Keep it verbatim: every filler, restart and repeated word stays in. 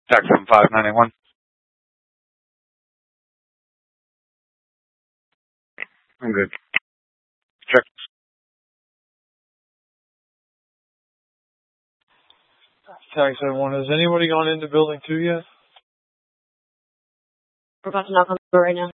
Tax seven five nine eight one. I'm good. Check. Tax seven one. Has anybody gone into building two yet? We're about to knock on the door right now.